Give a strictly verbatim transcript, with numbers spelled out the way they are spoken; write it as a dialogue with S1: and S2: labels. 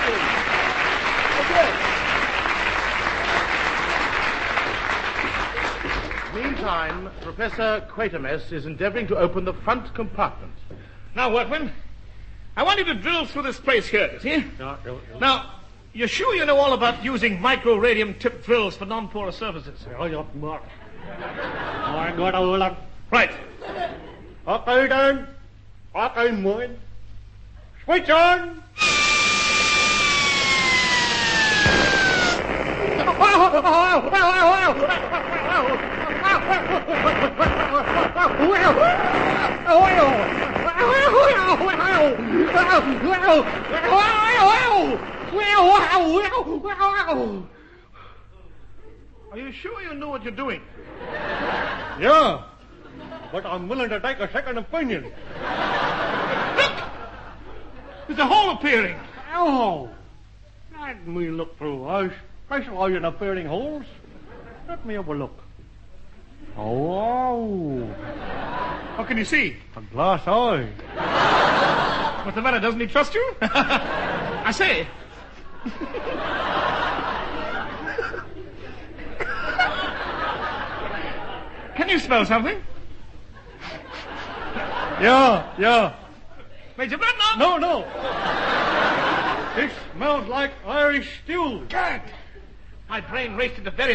S1: Meantime, Professor Quatermass is endeavoring to open the front compartment.
S2: Now, workman, I want you to drill through this place here, you see?
S3: No, no, no.
S2: Now, you're sure you know all about using micro-radium-tipped drills for non-porous surfaces?
S3: Ja, ja, maar. Maar ik ga dat wel aan.
S2: Right.
S3: Okay, then. Okay, mooi. Switch on!
S2: Are you sure you know what you're doing?
S3: Yeah, but I'm willing to take a second opinion.
S2: Look! There's a hole appearing.
S3: Oh, let me look through. I specialize in appearing holes. Let me have a look. Oh,
S2: What can you see?
S3: a glass eye.
S2: What's the matter? Doesn't he trust you? I say. Can you smell something?
S3: Yeah, yeah.
S2: Major Bradlaugh?
S3: No, no. It smells like Irish stew.
S2: Gad! My brain raced into very